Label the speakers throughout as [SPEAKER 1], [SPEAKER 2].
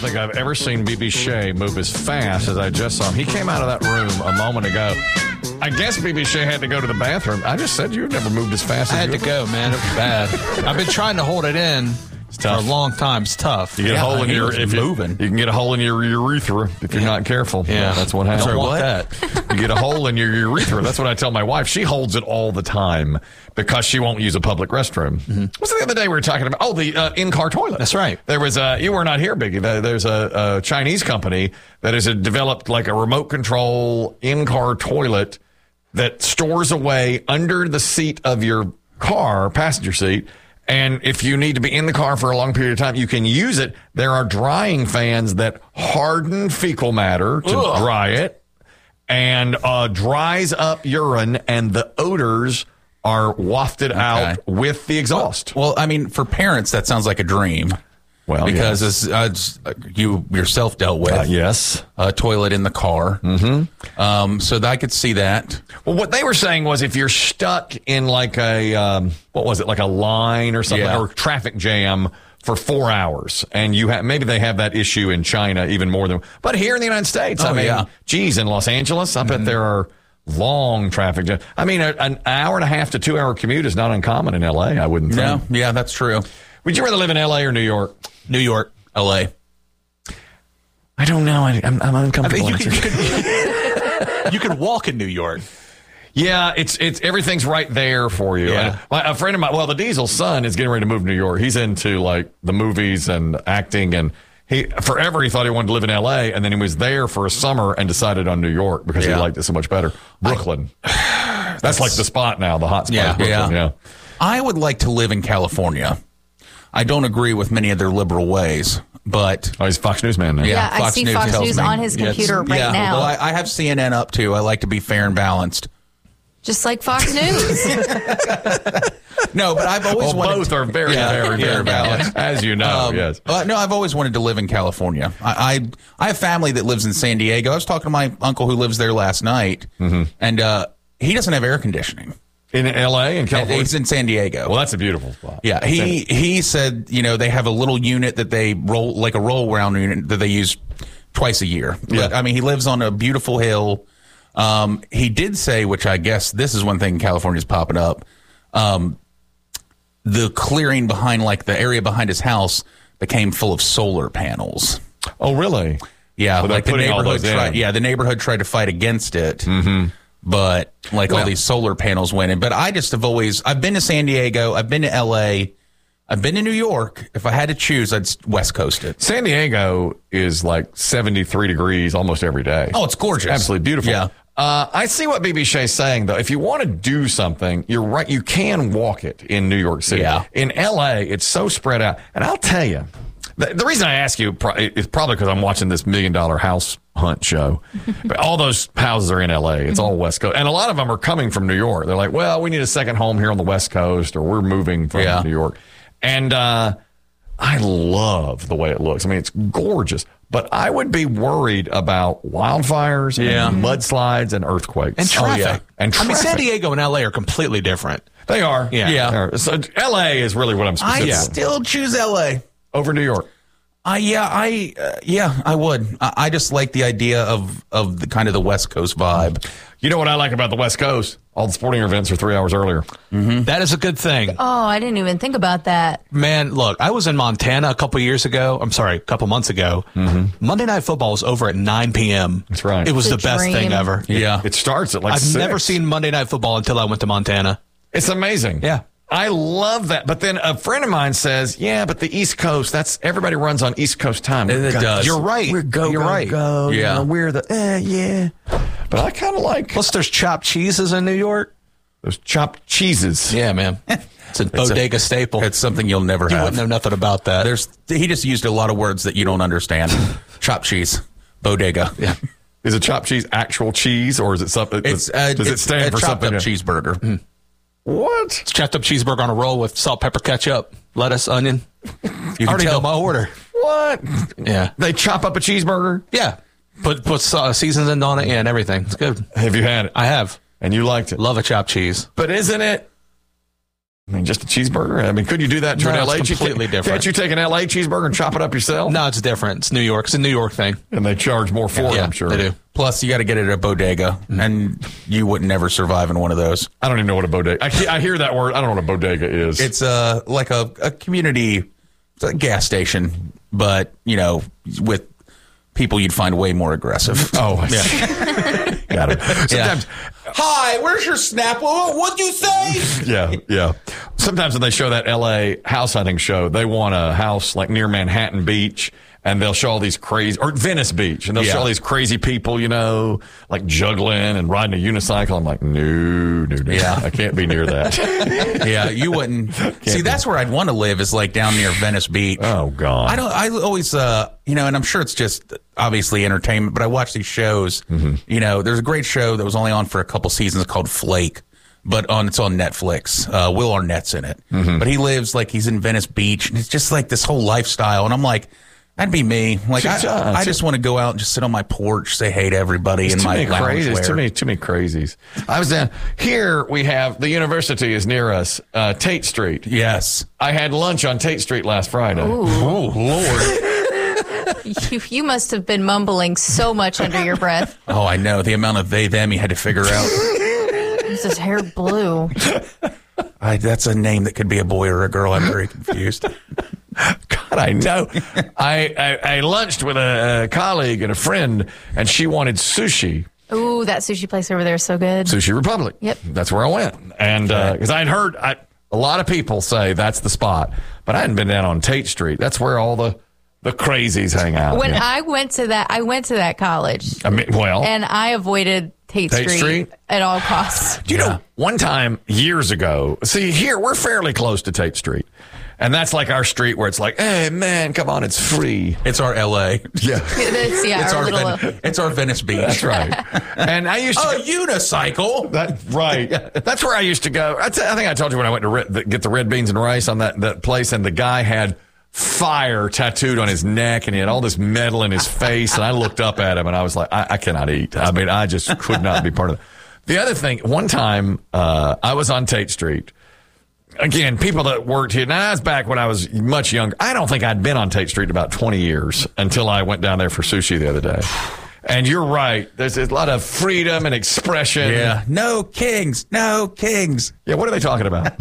[SPEAKER 1] think I've ever seen BB Shea move as fast as I just saw him. He came out of that room a moment ago. I guess BB Shea had to go to the bathroom. I just said you never moved as fast as
[SPEAKER 2] I had
[SPEAKER 1] you
[SPEAKER 2] to go, man. It was bad. I've been trying to hold it in for a long time. It's tough.
[SPEAKER 1] You get a hole in your
[SPEAKER 3] moving.
[SPEAKER 1] You can get a hole in your urethra if you're not careful.
[SPEAKER 2] Yeah,
[SPEAKER 1] that's what happens.
[SPEAKER 2] Sorry, what?
[SPEAKER 1] You get a hole in your urethra. That's what I tell my wife. She holds it all the time because she won't use a public restroom. Mm-hmm. What's the other day we were talking about? Oh, the in-car toilet.
[SPEAKER 2] That's right.
[SPEAKER 1] There was you were not here, Biggie. There's a Chinese company that has developed like a remote control in-car toilet that stores away under the seat of your car, passenger seat. And if you need to be in the car for a long period of time, you can use it. There are drying fans that harden fecal matter to dry it and dries up urine, and the odors are wafted out with the exhaust.
[SPEAKER 3] Well, I mean, for parents, that sounds like a dream.
[SPEAKER 1] Well,
[SPEAKER 3] because it's you yourself dealt with
[SPEAKER 1] yes,
[SPEAKER 3] a toilet in the car. Mm-hmm. So I could see that.
[SPEAKER 1] Well, what they were saying was if you're stuck in like a what was it, like a line or something, or traffic jam for 4 hours, and you have maybe they have that issue in China even more than, but here in the United States, I mean, geez, in Los Angeles, I bet there are long traffic jams. I mean, an hour and a half to 2 hour commute is not uncommon in L.A. I wouldn't think.
[SPEAKER 3] No, yeah, that's true.
[SPEAKER 1] Would you rather live in L.A. or New York?
[SPEAKER 3] New York, L.A.
[SPEAKER 1] I don't know. I'm uncomfortable.
[SPEAKER 2] I think you could walk in New York.
[SPEAKER 1] Yeah, it's everything's right there for you.
[SPEAKER 2] Yeah.
[SPEAKER 1] A friend of mine, the Diesel's son is getting ready to move to New York. He's into like the movies and acting, and he thought he wanted to live in L.A. and then he was there for a summer and decided on New York because he liked it so much better. Brooklyn, that's like the spot now, the hot spot. Yeah.
[SPEAKER 3] I would like to live in California. I don't agree with many of their liberal ways, but...
[SPEAKER 1] Oh, he's a Fox News man now.
[SPEAKER 4] Yeah, I see Fox News on his computer right now.
[SPEAKER 3] Well, I have CNN up, too. I like to be fair and balanced.
[SPEAKER 4] Just like Fox News.
[SPEAKER 3] No, but I've always wanted...
[SPEAKER 1] Both are very, very balanced, as you know, yes.
[SPEAKER 3] No, I've always wanted to live in California. I have family that lives in San Diego. I was talking to my uncle who lives there last night, and he doesn't have air conditioning.
[SPEAKER 1] In L.A. and California?
[SPEAKER 3] He's in San Diego.
[SPEAKER 1] Well, that's a beautiful spot.
[SPEAKER 3] Yeah, he said, they have a little unit that they roll, like a roll-around unit that they use twice a year. But, I mean, he lives on a beautiful hill. He did say, which I guess this is one thing California's popping up, the clearing behind, like the area behind his house became full of solar panels.
[SPEAKER 1] Oh, really?
[SPEAKER 3] Yeah,
[SPEAKER 1] like the neighborhood
[SPEAKER 3] the neighborhood tried to fight against it. Mm-hmm. But all these solar panels went in. But I just have I've been to San Diego, I've been to L.A., I've been to New York. If I had to choose, I'd West Coast it.
[SPEAKER 1] San Diego is like 73 degrees almost every day.
[SPEAKER 3] Oh, it's gorgeous.
[SPEAKER 1] Absolutely beautiful.
[SPEAKER 3] Yeah.
[SPEAKER 1] I see what BB Shea's saying, though. If you want to do something, you're right. You can walk it in New York City.
[SPEAKER 3] Yeah.
[SPEAKER 1] In L.A., it's so spread out. And I'll tell you, the reason I ask you is probably because I'm watching this $1 Million House Hunt show. But all those houses are in L.A. It's all West Coast. And a lot of them are coming from New York. They're like, well, we need a second home here on the West Coast, or we're moving from New York. And I love the way it looks. I mean, it's gorgeous. But I would be worried about wildfires and mudslides and earthquakes.
[SPEAKER 2] And traffic.
[SPEAKER 1] And traffic.
[SPEAKER 2] I mean, San Diego and L.A. are completely different.
[SPEAKER 1] They are.
[SPEAKER 2] Yeah.
[SPEAKER 1] So L.A. is really what I'm specific
[SPEAKER 3] I still choose L.A.
[SPEAKER 1] over New York.
[SPEAKER 3] I would. I just like the idea of the kind of the West Coast vibe.
[SPEAKER 1] You know what I like about the West Coast? All the sporting events are 3 hours earlier.
[SPEAKER 2] Mm-hmm. That is a good thing.
[SPEAKER 4] Oh, I didn't even think about that.
[SPEAKER 2] Man, look, I was in Montana a couple months ago. Mm-hmm. Monday Night Football was over at 9 p.m.
[SPEAKER 1] That's right.
[SPEAKER 2] It was the best thing ever.
[SPEAKER 3] Yeah.
[SPEAKER 1] It starts at like
[SPEAKER 2] I've
[SPEAKER 1] 6.
[SPEAKER 2] never seen Monday Night Football until I went to Montana.
[SPEAKER 1] It's amazing.
[SPEAKER 2] Yeah.
[SPEAKER 1] I love that. But then a friend of mine says, yeah, but the East Coast, everybody runs on East Coast time.
[SPEAKER 3] It does.
[SPEAKER 2] You're right.
[SPEAKER 1] You're right.
[SPEAKER 3] Yeah.
[SPEAKER 1] You know, we're the, But I kind of like.
[SPEAKER 2] Plus, there's chopped cheeses in New York.
[SPEAKER 1] Those chopped cheeses.
[SPEAKER 2] Yeah, man. It's a bodega staple.
[SPEAKER 3] It's something you'll never
[SPEAKER 2] You
[SPEAKER 3] have.
[SPEAKER 2] wouldn't know nothing about that.
[SPEAKER 3] He just used a lot of words that you don't understand. Chopped cheese. Bodega.
[SPEAKER 2] Yeah.
[SPEAKER 1] Is a chopped cheese actual cheese, or is it something? Does it stand for something?
[SPEAKER 3] Chopped up cheeseburger.
[SPEAKER 1] Mm. What?
[SPEAKER 2] It's chopped up cheeseburger on a roll with salt, pepper, ketchup, lettuce, onion.
[SPEAKER 3] You
[SPEAKER 2] already know my order.
[SPEAKER 1] What?
[SPEAKER 2] Yeah.
[SPEAKER 1] They chop up a cheeseburger?
[SPEAKER 2] Yeah. Put seasons on it and everything. It's good.
[SPEAKER 1] Have you had it?
[SPEAKER 2] I have.
[SPEAKER 1] And you liked it?
[SPEAKER 2] Love a chopped cheese.
[SPEAKER 1] But isn't it I mean, just a cheeseburger? I mean, could you do that to an LA?
[SPEAKER 2] It's completely different.
[SPEAKER 1] Can't you take an LA cheeseburger and chop it up yourself?
[SPEAKER 2] No, it's different. It's New York. It's a New York thing.
[SPEAKER 1] And they charge more for it, I'm sure.
[SPEAKER 2] They do.
[SPEAKER 3] Plus, you got to get it at a bodega, and you would never survive in one of those.
[SPEAKER 1] I don't even know what a bodega. I hear that word. I don't know what a bodega is.
[SPEAKER 3] It's like a community gas station, but with people you'd find way more aggressive.
[SPEAKER 1] Oh, I see. Got it. Sometimes,
[SPEAKER 3] hi, where's your Snap? What'd you say?
[SPEAKER 1] yeah. Sometimes when they show that LA house hunting show, they want a house like near Manhattan Beach. And they'll show all these crazy, or Venice Beach, and they'll show all these crazy people, like juggling and riding a unicycle. I'm like, no. Yeah. I can't be near that.
[SPEAKER 3] Yeah, you wouldn't. See, that's where I'd want to live, is like down near Venice Beach.
[SPEAKER 1] Oh, God.
[SPEAKER 3] I always, and I'm sure it's just obviously entertainment, but I watch these shows. Mm-hmm. There's a great show that was only on for a couple seasons called Flake. But it's on Netflix. Will Arnett's in it. Mm-hmm. But he lives like he's in Venice Beach, and it's just like this whole lifestyle. And I'm like, that'd be me. Like I just want to go out and just sit on my porch, say hey to everybody in my loungewear.
[SPEAKER 1] Too many crazies. I was down here. We have the university is near us, Tate Street.
[SPEAKER 3] Yes,
[SPEAKER 1] I had lunch on Tate Street last Friday.
[SPEAKER 4] Ooh.
[SPEAKER 3] Oh Lord.
[SPEAKER 4] You must have been mumbling so much under your breath.
[SPEAKER 3] Oh, I know the amount of they them you had to figure out.
[SPEAKER 4] Is his hair blue?
[SPEAKER 3] That's a name that could be a boy or a girl. I'm very confused.
[SPEAKER 1] God, I know. I lunched with a colleague and a friend, and she wanted sushi.
[SPEAKER 4] Ooh, that sushi place over there is so good.
[SPEAKER 1] Sushi Republic.
[SPEAKER 4] Yep.
[SPEAKER 1] That's where I went. And because I had heard a lot of people say that's the spot, but I hadn't been down on Tate Street. That's where all the crazies hang out.
[SPEAKER 4] When I went to that college.
[SPEAKER 1] And
[SPEAKER 4] I avoided Tate Street at all costs.
[SPEAKER 1] Do you know, one time years ago, see, here we're fairly close to Tate Street. And that's like our street where it's like, hey, man, come on, it's free.
[SPEAKER 3] It's our L.A.
[SPEAKER 1] Yeah.
[SPEAKER 3] It's our Venice Beach.
[SPEAKER 1] That's right. And I used to...
[SPEAKER 3] unicycle.
[SPEAKER 1] Right. That's where I used to go. I think I told you when I went to get the red beans and rice on that place, and the guy had fire tattooed on his neck, and he had all this metal in his face, and I looked up at him, and I was like, I cannot eat. I mean, I just could not be part of it. The other thing, one time, I was on Tate Street. Again, people that worked here, now that's back when I was much younger. I don't think I'd been on Tate Street about 20 years until I went down there for sushi the other day. And you're right. There's a lot of freedom and expression.
[SPEAKER 3] Yeah. No kings.
[SPEAKER 1] Yeah, what are they talking about?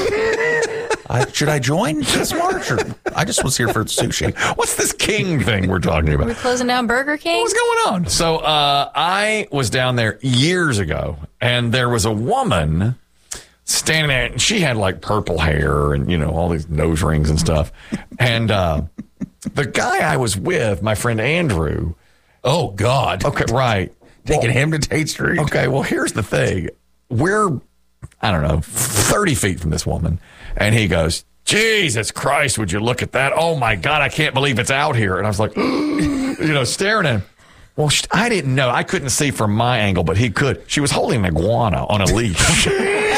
[SPEAKER 3] Should I join this march? Or I just was here for sushi.
[SPEAKER 1] What's this king thing we're talking about?
[SPEAKER 4] We're closing down Burger King?
[SPEAKER 1] What's going on? So I was down there years ago, and there was a woman standing there, and she had like purple hair and, all these nose rings and stuff. And the guy I was with, my friend Andrew.
[SPEAKER 3] Oh, God.
[SPEAKER 1] Okay, right.
[SPEAKER 3] Taking him to Tate Street?
[SPEAKER 1] Okay, well, here's the thing. We're, 30 feet from this woman. And he goes, Jesus Christ, would you look at that? Oh, my God, I can't believe it's out here. And I was like, staring at him. Well, I didn't know. I couldn't see from my angle, but he could. She was holding an iguana on a leash.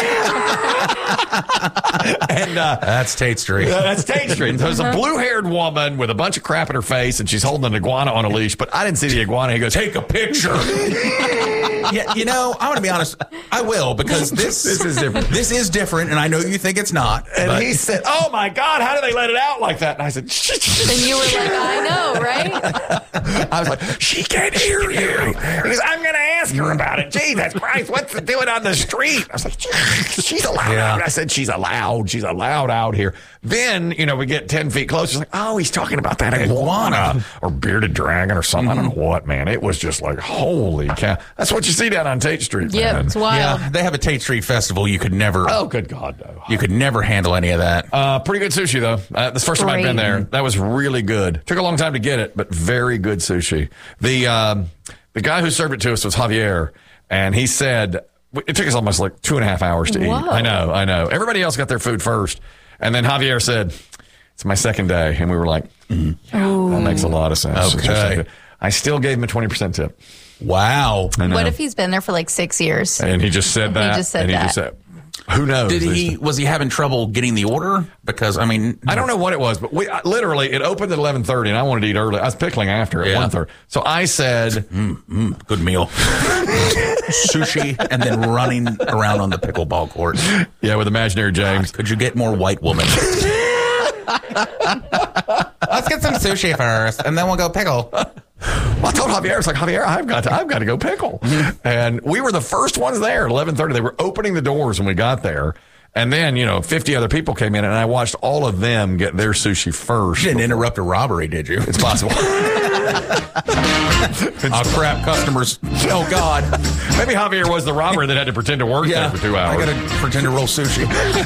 [SPEAKER 1] And
[SPEAKER 3] that's Tate Street.
[SPEAKER 1] That's Tate Street. There's a blue-haired woman with a bunch of crap in her face, and she's holding an iguana on a leash, but I didn't see the iguana. He goes, take a picture.
[SPEAKER 3] Yeah, I'm going to be honest. I will, because this is different. This is different, and I know you think it's not.
[SPEAKER 1] And he said, oh, my God, how do they let it out like that? And I said, shh.
[SPEAKER 4] And you were like, I know, right?
[SPEAKER 1] I was like, she can't hear you. He goes, I'm going to ask her about it. Jesus Christ, what's it doing on the street? I was like, she's allowed. Yeah. I said, she's allowed. She's allowed out here. Then, we get 10 feet closer. It's like, oh, he's talking about that iguana or bearded dragon or something. Mm-hmm. I don't know what, man. It was just like, holy cow. That's what you see down on Tate Street, man.
[SPEAKER 4] Yeah, it's wild.
[SPEAKER 3] Yeah, they have a Tate Street festival. You could never.
[SPEAKER 1] Oh, good God, no.
[SPEAKER 3] You could never handle any of that.
[SPEAKER 1] Pretty good sushi, though. This first time I've been there. That was really good. Took a long time to get it, but very good sushi. The guy who served it to us was Javier, and he said it took us almost like 2.5 hours to eat. I know. Everybody else got their food first. And then Javier said, it's my second day. And we were like, that makes a lot of sense.
[SPEAKER 3] Okay.
[SPEAKER 1] I still gave him a 20% tip.
[SPEAKER 3] Wow.
[SPEAKER 4] What if he's been there for like 6 years?
[SPEAKER 1] And he just said that.
[SPEAKER 4] He just said that.
[SPEAKER 1] Who knows?
[SPEAKER 3] Was he having trouble getting the order? Because, I mean,
[SPEAKER 1] I don't know what it was, but literally, it opened at 11:30, and I wanted to eat early. I was pickling after at 1:30. So I said,
[SPEAKER 3] good meal. Sushi, and then running around on the pickleball court.
[SPEAKER 1] Yeah, with imaginary James.
[SPEAKER 3] Could you get more white woman? Let's get some sushi first, and then we'll go pickle.
[SPEAKER 1] Well, I told Javier, it's like, Javier, I've got to go pickle. And we were the first ones there at 11:30. They were opening the doors when we got there. And then, 50 other people came in, and I watched all of them get their sushi first.
[SPEAKER 3] You didn't interrupt a robbery, did you?
[SPEAKER 1] It's possible.
[SPEAKER 3] Oh, crap, customers. Oh, God.
[SPEAKER 1] Maybe Javier was the robber that had to pretend to work there for 2 hours.
[SPEAKER 3] I got to pretend to roll sushi.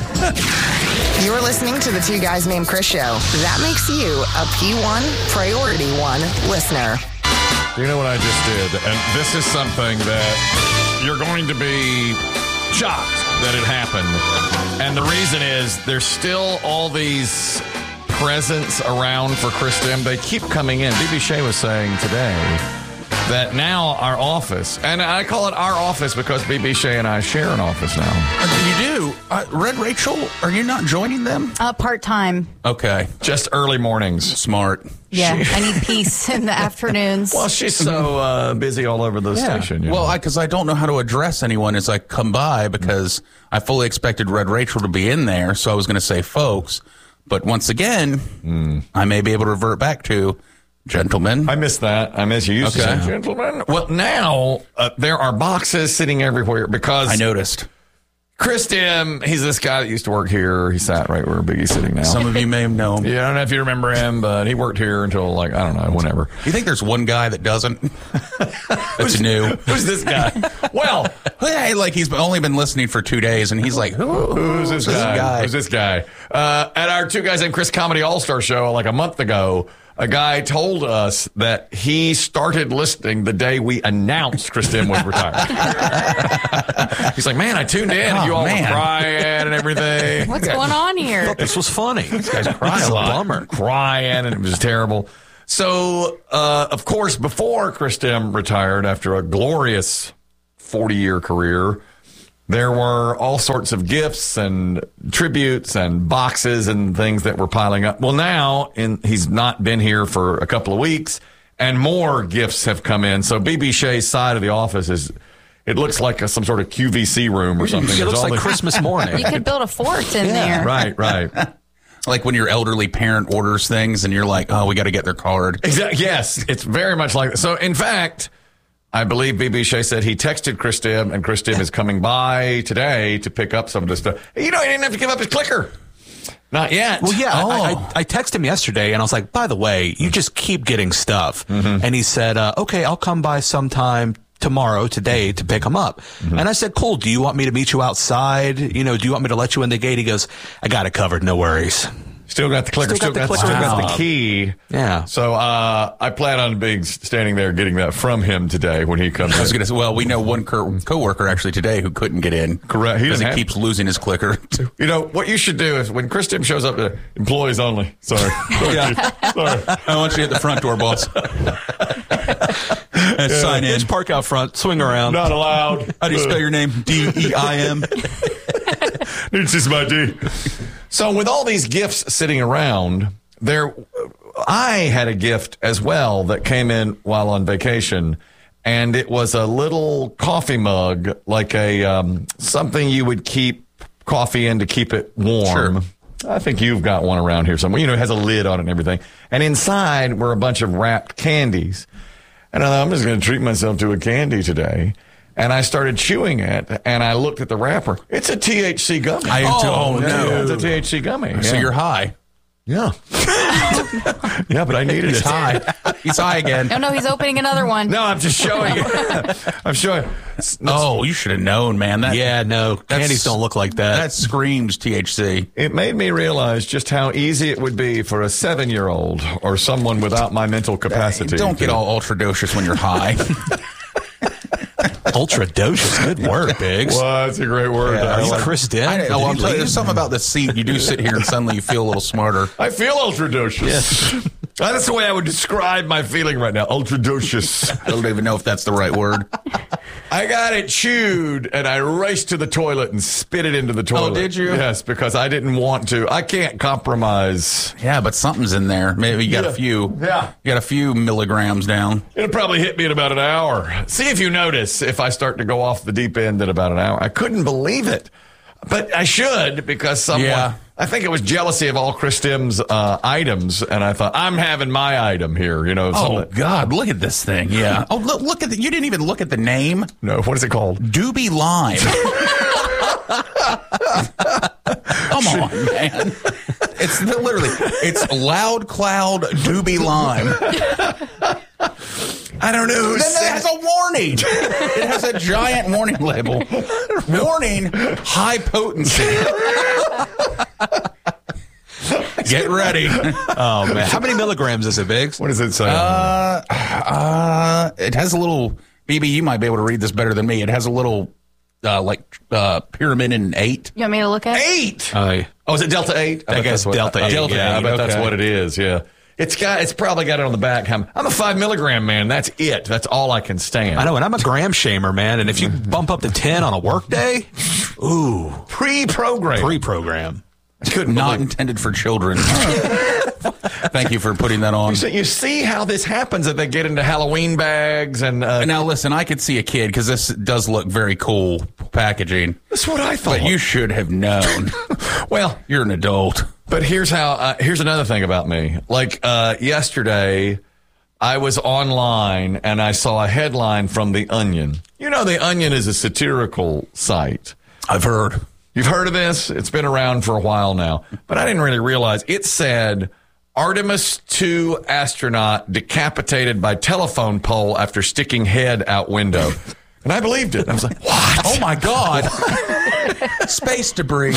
[SPEAKER 5] You're listening to the Two Guys Named Chris show. That makes you a P1 Priority 1 listener.
[SPEAKER 1] You know what I just did? And this is something that you're going to be shocked that it happened. And the reason is there's still all these presents around for Chris Dim. They keep coming in. BB Shea was saying today that now our office, and I call it our office because BB Shea and I share an office now.
[SPEAKER 3] You do? Red Rachel, are you not joining them?
[SPEAKER 4] Part-time.
[SPEAKER 3] Okay.
[SPEAKER 1] Just early mornings.
[SPEAKER 3] Smart.
[SPEAKER 4] Yeah, I need peace in the afternoons.
[SPEAKER 1] Well, she's so busy all over the station.
[SPEAKER 3] Well, because I don't know how to address anyone as I come by because I fully expected Red Rachel to be in there, so I was going to say folks. But once again, I may be able to revert back to gentlemen.
[SPEAKER 1] I miss that. I miss you used to say gentlemen. Well, now there are boxes sitting everywhere because
[SPEAKER 3] I noticed.
[SPEAKER 1] Chris Dim, he's this guy that used to work here. He sat right where Biggie's sitting now.
[SPEAKER 3] Some of you may know him.
[SPEAKER 1] Yeah, I don't know if you remember him, but he worked here until I don't know, whenever.
[SPEAKER 3] You think there's one guy that doesn't? That's new.
[SPEAKER 1] Who's this guy? Well,
[SPEAKER 3] hey, like he's only been listening for 2 days, and he's like,
[SPEAKER 1] who's this guy? Who's this guy? At our Two Guys Named Chris Comedy All-Star show like a month ago, a guy told us that he started listening the day we announced Chris Dim was retired. He's like, man, I tuned in and you all were crying and everything.
[SPEAKER 4] What's going on here?
[SPEAKER 2] I thought this was funny.
[SPEAKER 3] This guy's crying a lot.
[SPEAKER 1] Bummer. Crying, and it was terrible. So, of course, before Chris Dim retired after a glorious 40-year career, there were all sorts of gifts and tributes and boxes and things that were piling up. Well, now he's not been here for a couple of weeks, and more gifts have come in. So BB Shea's side of the office it looks like some sort of QVC room or something.
[SPEAKER 2] It looks like Christmas morning.
[SPEAKER 4] You could build a fort in there.
[SPEAKER 1] Right.
[SPEAKER 3] Like when your elderly parent orders things and you're like, oh, we got to get their card.
[SPEAKER 1] Exactly. Yes, it's very much like that. So, in fact, I believe BB Shea said he texted Chris Dim, and Chris Dim is coming by today to pick up some of this stuff. He didn't have to give up his clicker. Not yet.
[SPEAKER 2] Well, yeah, I texted him yesterday, and I was like, by the way, you just keep getting stuff. Mm-hmm. And he said, okay, I'll come by sometime today to pick him up. Mm-hmm. And I said, cool, do you want me to meet you outside? Do you want me to let you in the gate? He goes, I got it covered, no worries.
[SPEAKER 1] Still got the clicker, still got the key.
[SPEAKER 2] Yeah.
[SPEAKER 1] So I plan on being standing there getting that from him today when he comes in.
[SPEAKER 3] I was going to say, well, we know one coworker actually today who couldn't get in.
[SPEAKER 1] Correct.
[SPEAKER 3] Because he keeps losing his clicker.
[SPEAKER 1] What you should do is when Chris Dim shows up, employees only. Sorry. Sorry.
[SPEAKER 3] I want you at the front door, boss. Sign in.
[SPEAKER 2] Just park out front, swing around.
[SPEAKER 1] Not allowed.
[SPEAKER 3] How do you spell your name? D-E-I-M.
[SPEAKER 1] It's just my D. So with all these gifts sitting around, I had a gift as well that came in while on vacation, and it was a little coffee mug, like a something you would keep coffee in to keep it warm. Sure. I think you've got one around here somewhere. It has a lid on it and everything. And inside were a bunch of wrapped candies. And I thought, I'm just going to treat myself to a candy today. And I started chewing it, and I looked at the wrapper. It's a THC gummy.
[SPEAKER 3] No.
[SPEAKER 1] It's a THC gummy.
[SPEAKER 3] So you're high.
[SPEAKER 1] Yeah. Yeah, but I needed it.
[SPEAKER 3] He's high. He's high again.
[SPEAKER 4] No, he's opening another one.
[SPEAKER 1] No, I'm just showing you. I'm showing.
[SPEAKER 3] Oh, you should have known, man.
[SPEAKER 2] Candies don't look like that.
[SPEAKER 3] That screams THC.
[SPEAKER 1] It made me realize just how easy it would be for a 7-year-old or someone without my mental capacity.
[SPEAKER 3] Don't get all ultra-docious when you're high.
[SPEAKER 2] Ultra-docious. Good word, Biggs.
[SPEAKER 1] Well, that's a great word.
[SPEAKER 2] Yeah, are you Chris Dim?
[SPEAKER 3] I'm telling you, there's something about the seat. You do sit here and suddenly you feel a little smarter.
[SPEAKER 1] I feel ultra-docious.
[SPEAKER 2] Yes.
[SPEAKER 1] That's the way I would describe my feeling right now. Ultra-docious.
[SPEAKER 3] I don't even know if that's the right word.
[SPEAKER 1] I got it chewed, and I raced to the toilet and spit it into the toilet.
[SPEAKER 3] Oh, did you?
[SPEAKER 1] Yes, because I didn't want to. I can't compromise.
[SPEAKER 3] Yeah, but something's in there. Maybe you got a few.
[SPEAKER 1] Yeah.
[SPEAKER 3] You got a few milligrams down.
[SPEAKER 1] It'll probably hit me in about an hour. See if you notice if I start to go off the deep end in about an hour. I couldn't believe it. But I should, because someone, I think it was jealousy of all Chris Tim's items, and I thought, I'm having my item here, you know.
[SPEAKER 3] Oh, God, look at this thing. Yeah. Oh, look at you didn't even look at the name.
[SPEAKER 1] No, what is it called?
[SPEAKER 3] Doobie Lime. Come on, man. It's Loud Cloud Doobie Lime.
[SPEAKER 1] I don't know who
[SPEAKER 3] Then
[SPEAKER 1] said
[SPEAKER 3] it has a warning. It has a giant warning label. Warning, high potency. Get ready.
[SPEAKER 2] Oh, man. How many milligrams is it, Biggs?
[SPEAKER 1] What does it say?
[SPEAKER 3] It has a little, BB, you might be able to read this better than me. It has a little, pyramid in 8.
[SPEAKER 4] You want me to look at it?
[SPEAKER 1] 8? Oh, is it Delta 8?
[SPEAKER 2] I guess Delta 8.
[SPEAKER 3] Delta
[SPEAKER 2] yeah,
[SPEAKER 1] 8. I bet that's
[SPEAKER 3] okay.
[SPEAKER 1] what it is, yeah. It's probably got it on the back. I'm a 5 milligram man. That's it. That's all I can stand.
[SPEAKER 2] I know, and I'm a gram shamer, man. And if you bump up to 10 on a work day, ooh. Pre-program.
[SPEAKER 3] Not intended for children. Thank you for putting that on.
[SPEAKER 1] So you see how this happens if they get into Halloween bags and...
[SPEAKER 3] Now, listen, I could see a kid, because this does look very cool packaging.
[SPEAKER 1] That's what I thought.
[SPEAKER 3] But you should have known.
[SPEAKER 1] Well,
[SPEAKER 3] you're an adult.
[SPEAKER 1] But here's another thing about me. Like yesterday, I was online and I saw a headline from The Onion. You know, The Onion is a satirical site.
[SPEAKER 3] I've heard.
[SPEAKER 1] You've heard of this? It's been around for a while now. But I didn't really realize. It said, Artemis 2 astronaut decapitated by telephone pole after sticking head out window. And I believed it. I was like, what?
[SPEAKER 3] Oh, my God. Space debris.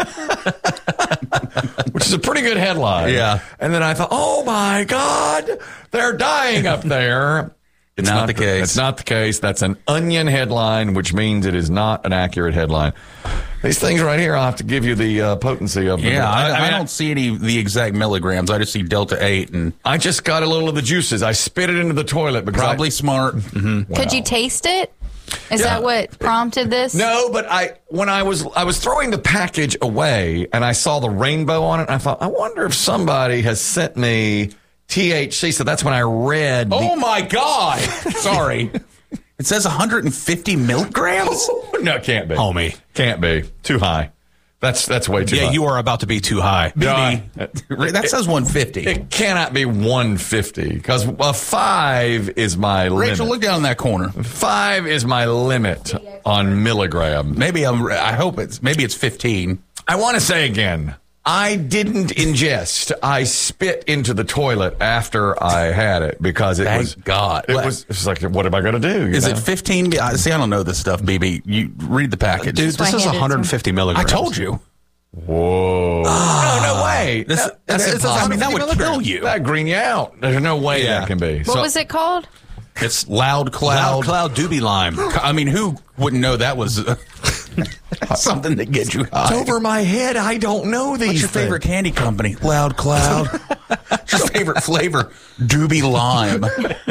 [SPEAKER 1] Which is a pretty good headline.
[SPEAKER 3] Yeah.
[SPEAKER 1] And then I thought, oh, my God, they're dying up there.
[SPEAKER 3] It's not the case.
[SPEAKER 1] It's not the case. That's an Onion headline, which means it is not an accurate headline. These things right here, I'll have to give you the potency of them.
[SPEAKER 3] Yeah, I don't see any of the exact milligrams. I just see Delta 8. And
[SPEAKER 1] I just got a little of the juices. I spit it into the toilet. Because
[SPEAKER 3] probably smart. Mm-hmm.
[SPEAKER 4] Could you taste it? Is that what prompted this?
[SPEAKER 1] No, but when I was throwing the package away and I saw the rainbow on it, I thought, I wonder if somebody has sent me THC. So that's when I read.
[SPEAKER 3] Oh my God! Sorry, it says 150 milligrams.
[SPEAKER 1] No, it can't be.
[SPEAKER 2] Homie,
[SPEAKER 1] can't be too high. That's way too high.
[SPEAKER 2] Yeah, you are about to be too high.
[SPEAKER 3] That says 150.
[SPEAKER 1] It cannot be 150 because 5 is my limit.
[SPEAKER 3] Rachel, look down in that corner.
[SPEAKER 1] 5 is my limit on milligram.
[SPEAKER 3] I hope it's 15.
[SPEAKER 1] I want to say again, I didn't ingest. I spit into the toilet after I had it because it was.
[SPEAKER 3] Thank God.
[SPEAKER 1] It was like, what am I going to do?
[SPEAKER 3] Is it 15? See, I don't know this stuff, BB. You read the package.
[SPEAKER 2] Dude, this is 150 milligrams.
[SPEAKER 3] I told you.
[SPEAKER 1] Whoa. No way.
[SPEAKER 3] That's impossible. That would kill you.
[SPEAKER 1] That green you out. There's no way that can be.
[SPEAKER 4] What was it called?
[SPEAKER 3] It's Loud Cloud.
[SPEAKER 2] Loud Cloud Doobie Lime.
[SPEAKER 3] I mean, who wouldn't know that was something that gets you high?
[SPEAKER 1] It's over my head. I don't know these.
[SPEAKER 3] What's your favorite candy company? Loud Cloud. What's your favorite flavor? Doobie Lime.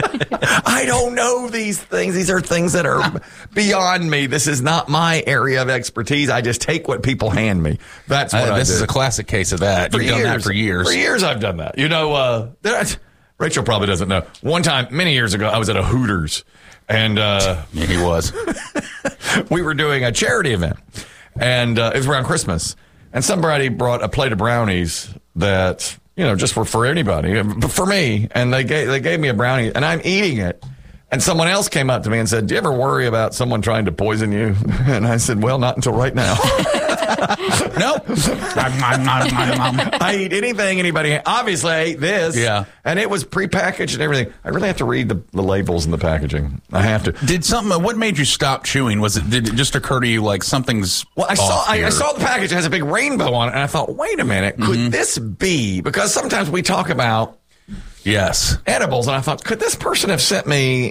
[SPEAKER 1] I don't know these things. These are things that are beyond me. This is not my area of expertise. I just take what people hand me. That's what I do.
[SPEAKER 3] This is a classic case of that. You've done that for years.
[SPEAKER 1] For years I've done that. You know, Rachel probably doesn't know. One time, many years ago, I was at a Hooters. And
[SPEAKER 3] yeah, he was.
[SPEAKER 1] We were doing a charity event. And it was around Christmas. And somebody brought a plate of brownies that, you know, just were for anybody, but for me. And they gave me a brownie, and I'm eating it. And someone else came up to me and said, "Do you ever worry about someone trying to poison you?" And I said, "Well, not until right now."
[SPEAKER 3] Nope.
[SPEAKER 1] I eat anything anybody. Obviously, I ate this.
[SPEAKER 3] Yeah.
[SPEAKER 1] And it was prepackaged and everything. I really have to read the labels and the packaging. I have to.
[SPEAKER 3] What made you stop chewing? Did it just occur to you like something's
[SPEAKER 1] Well, I
[SPEAKER 3] off
[SPEAKER 1] saw the package. It has a big rainbow on it. And I thought, wait a minute. Could this be? Because sometimes we talk about
[SPEAKER 3] Yes.
[SPEAKER 1] edibles. And I thought, could this person have sent me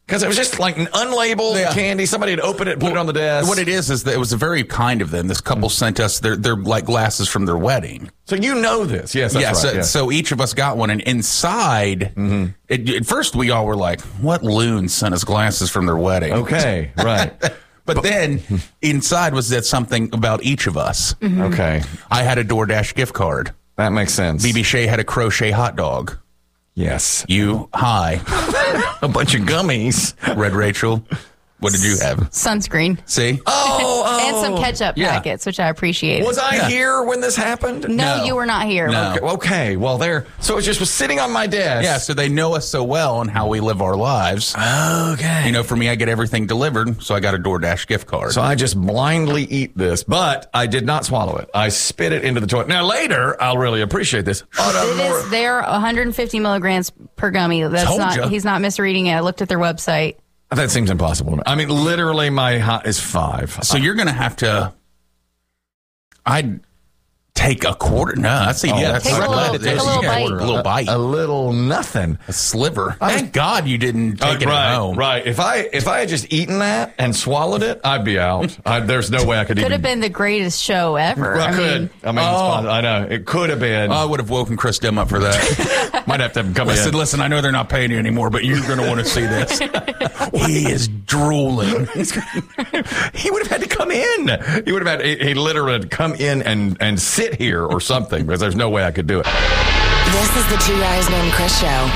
[SPEAKER 1] Because it was just like an unlabeled candy. Somebody had opened it and put it on the desk.
[SPEAKER 3] What it is that it was very kind of them. This couple sent us their like glasses from their wedding.
[SPEAKER 1] So you know this. Yes, that's right.
[SPEAKER 3] So each of us got one. And inside, at first we all were like, what loon sent us glasses from their wedding?
[SPEAKER 1] Okay, right.
[SPEAKER 3] But then inside was that something about each of us.
[SPEAKER 1] Okay.
[SPEAKER 3] I had a DoorDash gift card.
[SPEAKER 1] That makes sense.
[SPEAKER 3] BB Shea had a crochet hot dog.
[SPEAKER 1] Yes.
[SPEAKER 3] You, hi.
[SPEAKER 1] A bunch of gummies.
[SPEAKER 3] Red Rachel, what did you have?
[SPEAKER 4] Sunscreen.
[SPEAKER 3] See?
[SPEAKER 1] Oh.
[SPEAKER 4] And some ketchup packets, which I appreciate.
[SPEAKER 1] Was I here when this happened?
[SPEAKER 4] No, you were not here.
[SPEAKER 3] No.
[SPEAKER 1] Okay. Well, so it just was sitting on my desk.
[SPEAKER 3] Yeah, so they know us so well and how we live our lives.
[SPEAKER 1] Okay.
[SPEAKER 3] You know, for me, I get everything delivered, so I got a DoorDash gift card.
[SPEAKER 1] So I just blindly eat this, but I did not swallow it. I spit it into the toilet. Now, later, I'll really appreciate this.
[SPEAKER 4] They're 150 milligrams per gummy. He's not misreading it. I looked at their website.
[SPEAKER 1] That seems impossible to me. I mean, literally, my hot is 5.
[SPEAKER 3] So you're going to have to... I'd take a quarter. No, that's
[SPEAKER 4] Take a little bite.
[SPEAKER 1] A little nothing.
[SPEAKER 3] A sliver. Thank God you didn't take it at home.
[SPEAKER 1] Right. If I had just eaten that and swallowed it, I'd be out. There's no way I could.
[SPEAKER 4] Could have been the greatest show ever.
[SPEAKER 1] Well, I know it could have been.
[SPEAKER 3] I would have woken Chris Dim up for that.
[SPEAKER 1] Might have to have him come in.
[SPEAKER 3] Listen, I know they're not paying you anymore, but you're going to want to see this. He is drooling.
[SPEAKER 1] He would have had to come in. He would have had. He literally had to come in and sit here or something, because there's no way I could do it.
[SPEAKER 5] This is the Two Guys Named Chris show.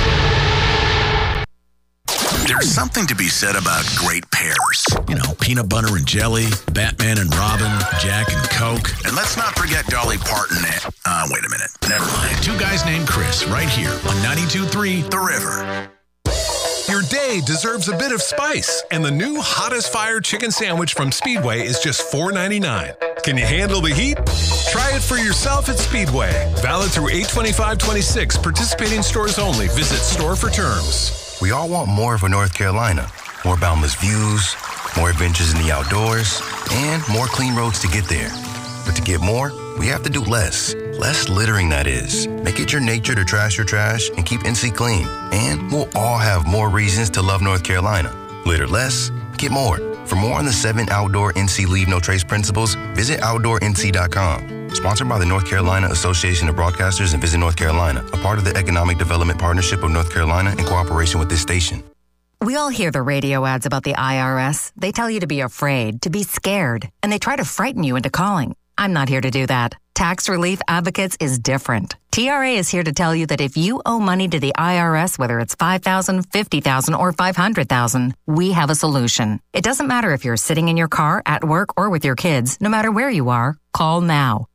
[SPEAKER 6] There's something to be said about great pairs. You know, peanut butter and jelly, Batman and Robin, Jack and Coke. And let's not forget Dolly Parton and... wait a minute. Never mind. Two Guys Named Chris, right here on 92.3 The River.
[SPEAKER 7] Your day deserves a bit of spice, and the new Hot as Fire chicken sandwich from Speedway is just $4.99. Can you handle the heat? Try it for yourself at Speedway. Valid through 8/25/26. Participating stores only. Visit store for terms.
[SPEAKER 8] We all want more for North Carolina. More boundless views, more adventures in the outdoors, and more clean roads to get there. But to get more, we have to do less. Less littering, that is. Make it your nature to trash your trash and keep NC clean. And we'll all have more reasons to love North Carolina. Litter less, get more. For more on the 7 outdoor NC Leave No Trace principles, visit OutdoorNC.com. Sponsored by the North Carolina Association of Broadcasters and Visit North Carolina, a part of the Economic Development Partnership of North Carolina in cooperation with this station.
[SPEAKER 9] We all hear the radio ads about the IRS. They tell you to be afraid, to be scared, and they try to frighten you into calling. I'm not here to do that. Tax Relief Advocates is different. TRA is here to tell you that if you owe money to the IRS, whether it's $5,000, $50,000, or $500,000, we have a solution. It doesn't matter if you're sitting in your car, at work, or with your kids. No matter where you are, call now.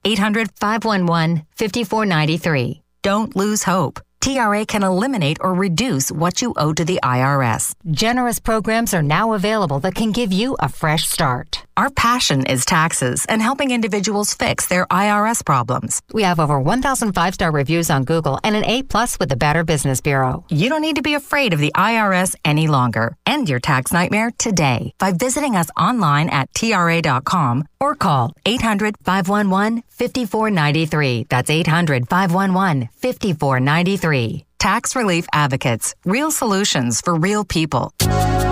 [SPEAKER 9] 800-511-5493. Don't lose hope. TRA can eliminate or reduce what you owe to the IRS.
[SPEAKER 10] Generous programs are now available that can give you a fresh start.
[SPEAKER 9] Our passion is taxes and helping individuals fix their IRS problems.
[SPEAKER 10] We have over 1,000 5-star reviews on Google and an A+ with the Better Business Bureau.
[SPEAKER 9] You don't need to be afraid of the IRS any longer. End your tax nightmare today by visiting us online at TRA.com or call 800-511-5493. That's 800-511-5493. Tax Relief Advocates. Real solutions for real people.